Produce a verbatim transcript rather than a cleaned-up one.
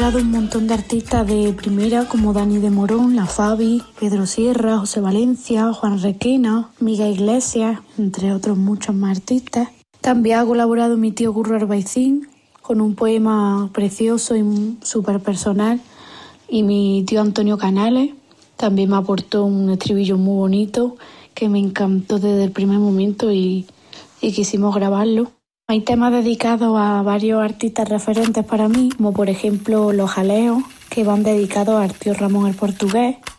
colaborado un montón de artistas de primera como Dani de Morón, La Fabi, Pedro Sierra, José Valencia, Juan Requena, Miguel Iglesias, entre otros muchos más artistas. También ha colaborado mi tío Curro Arbaicín con un poema precioso y súper personal, y mi tío Antonio Canales también me aportó un estribillo muy bonito que me encantó desde el primer momento y, y quisimos grabarlo. Hay temas dedicados a varios artistas referentes para mí, como por ejemplo Los Jaleos, que van dedicados al tío Ramón el Portugués,